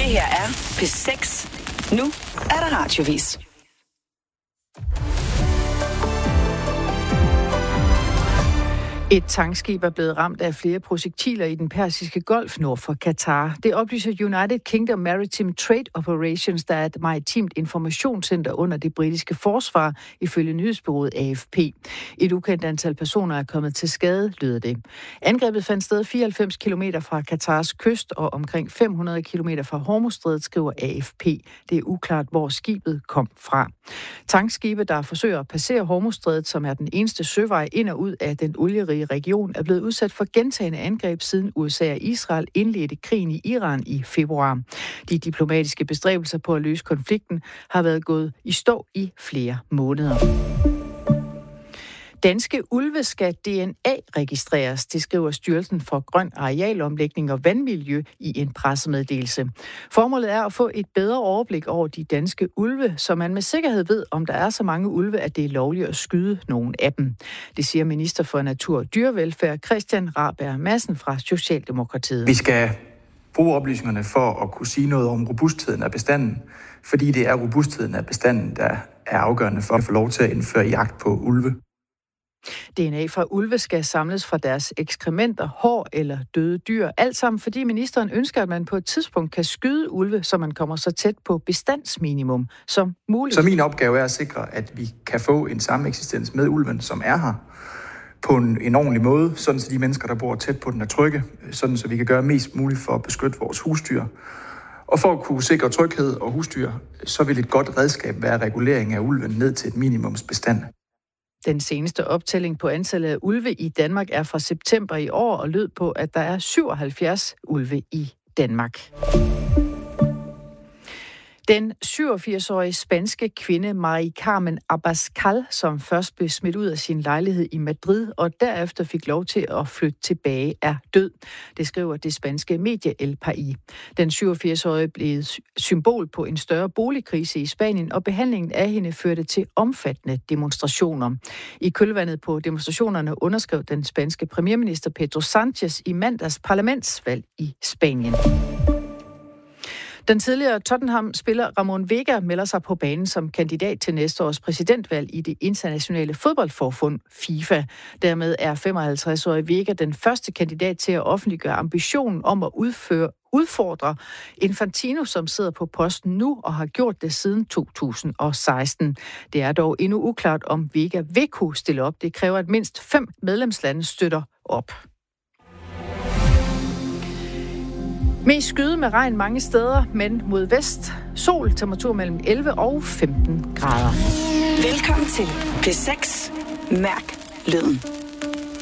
Det her er P6. Nu er der radiovis. Et tankskib er blevet ramt af flere projektiler i den persiske golf nord for Katar. Det oplyser United Kingdom Maritime Trade Operations, der er et maritimt informationscenter under det britiske forsvar, ifølge nyhedsbureauet AFP. Et ukendt antal personer er kommet til skade, lyder det. Angrebet fandt sted 94 km fra Katars kyst og omkring 500 km fra Hormuzstrædet, skriver AFP. Det er uklart, hvor skibet kom fra. Tankskibe, der forsøger at passere Hormuzstrædet, som er den eneste søvej ind og ud af den olierige region, er blevet udsat for gentagne angreb siden USA og Israel indledte krigen i Iran i februar. De diplomatiske bestræbelser på at løse konflikten har været gået i stå i flere måneder. Danske ulve skal DNA-registreres, det skriver Styrelsen for Grøn Arealomlægning og Vandmiljø i en pressemeddelelse. Formålet er at få et bedre overblik over de danske ulve, så man med sikkerhed ved, om der er så mange ulve, at det er lovligt at skyde nogle af dem. Det siger minister for Natur og Dyrevelfærd Christian Rabjerg Madsen fra Socialdemokratiet. Vi skal bruge oplysningerne for at kunne sige noget om robustheden af bestanden, fordi det er robustheden af bestanden, der er afgørende for at få lov til at indføre jagt på ulve. DNA fra ulve skal samles fra deres ekskrementer, hår eller døde dyr. Alt sammen, fordi ministeren ønsker, at man på et tidspunkt kan skyde ulve, så man kommer så tæt på bestandsminimum som muligt. Så min opgave er at sikre, at vi kan få en sameksistens med ulven, som er her, på en ordentlig måde, sådan så de mennesker, der bor tæt på den, er trygge, sådan så vi kan gøre mest muligt for at beskytte vores husdyr. Og for at kunne sikre tryghed og husdyr, så vil et godt redskab være regulering af ulven ned til et minimumsbestand. Den seneste optælling på antallet af ulve i Danmark er fra september i år og lød på, at der er 77 ulve i Danmark. Den 87-årige spanske kvinde Mari Carmen Abascal, som først blev smidt ud af sin lejlighed i Madrid og derefter fik lov til at flytte tilbage, er død. Det skriver det spanske medie El País. Den 87-årige blev symbol på en større boligkrise i Spanien, og behandlingen af hende førte til omfattende demonstrationer. I kølvandet på demonstrationerne underskrev den spanske premierminister Pedro Sánchez i mandags parlamentsvalg i Spanien. Den tidligere Tottenham-spiller Ramon Vega melder sig på banen som kandidat til næste års præsidentvalg i det internationale fodboldforbund FIFA. Dermed er 55-årige Vega den første kandidat til at offentliggøre ambitionen om at udfordre Infantino, som sidder på posten nu og har gjort det siden 2016. Det er dog endnu uklart, om Vega vil kunne stille op. Det kræver, at mindst 5 medlemslande støtter op. Mest skyde med regn mange steder, men mod vest. Sol, temperatur mellem 11 og 15 grader. Velkommen til P6. Mærk lyden.